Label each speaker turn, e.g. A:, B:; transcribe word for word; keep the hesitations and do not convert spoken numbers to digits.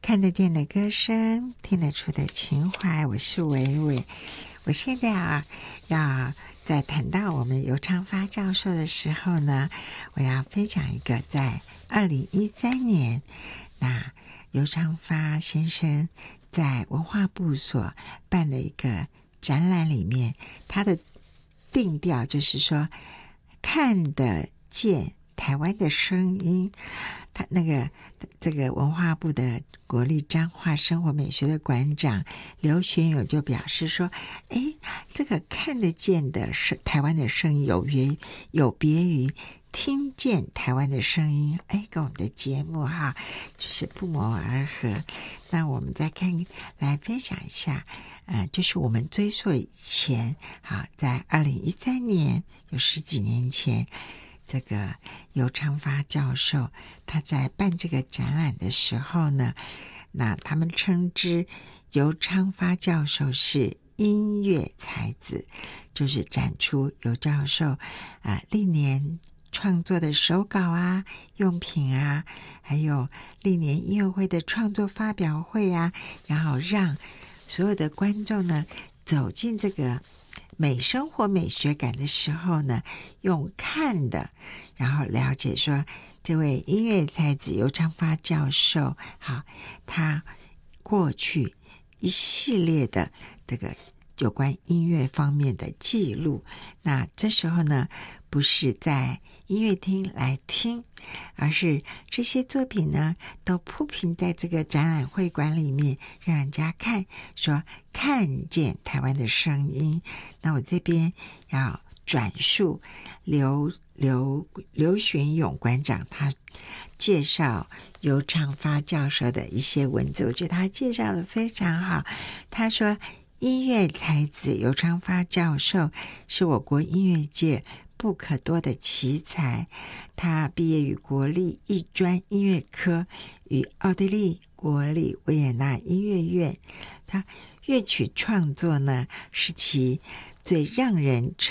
A: 看得见的歌声，听得出的情怀。我是伟伟。我现在啊，要在谈到我们游昌发教授的时候呢，我要分享一个在二零一三年，那游昌发先生在文化部所办的一个展览里面，他的定调就是说，看得见台湾的声音。他那个这个文化部的国立彰化生活美学的馆长刘玄友就表示说，诶，这个看得见的是台湾的声音，有别有别于听见台湾的声音，诶，跟我们的节目哈就是不谋而合。那我们再看来分享一下，呃，就是我们追溯以前，好，在二零一三年，有十几年前。这个游昌发教授他在办这个展览的时候呢，那他们称之游昌发教授是音乐才子，就是展出游教授啊、呃、历年创作的手稿啊、用品啊，还有历年音乐会的创作发表会啊，然后让所有的观众呢走进这个美生活美学感的时候呢，用看的，然后了解说这位音乐才子游昌发教授，好，他过去一系列的这个有关音乐方面的记录。那这时候呢，不是在音乐厅来听，而是这些作品呢都铺平在这个展览会馆里面，让人家看，说看见台湾的声音。那我这边要转述刘刘刘玄勇馆长他介绍游昌发教授的一些文字，我觉得他介绍的非常好。他说，音乐才子游昌发教授是我国音乐界不可多的奇才，他毕业于国立艺专音乐科与奥地利国立维也纳音乐院。他乐曲创作呢是其最让人